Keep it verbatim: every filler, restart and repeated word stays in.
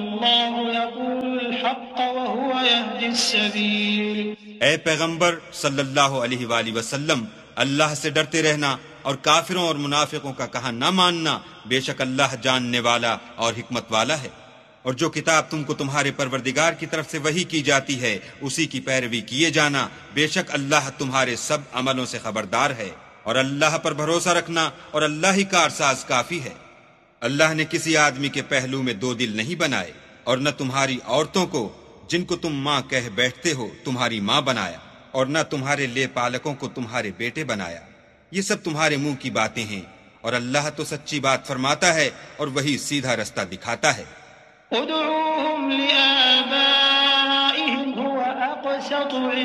वल्लाहु यक़ूलुल हक़्क़ व हुवा यहदिस सबील। ऐ पैगंबर सल्लल्लाहु अलैहि वाली वसल्लम, अल्लाह से डरते रहना और काफिरों और मुनाफिकों का कहा न मानना। बेशक अल्लाह जानने वाला और हिकमत वाला है। और जो किताब तुमको तुम्हारे परवरदिगार की तरफ से वही की जाती है, उसी की पैरवी किए जाना। बेशक अल्लाह तुम्हारे सब अमलों से खबरदार है। और अल्लाह पर भरोसा रखना और अल्लाह ही कारसाज काफी है। अल्लाह ने किसी आदमी के पहलू में दो दिल नहीं बनाए, और न तुम्हारी औरतों को जिनको तुम माँ कह बैठते हो तुम्हारी माँ बनाया, और न तुम्हारे ले पालकों को तुम्हारे बेटे बनाया। ये सब तुम्हारे मुंह की बातें हैं, और अल्लाह तो सच्ची बात फरमाता है और वही सीधा रास्ता दिखाता है। उदऊहुम लिआबाइहिम हुवा अक़सतु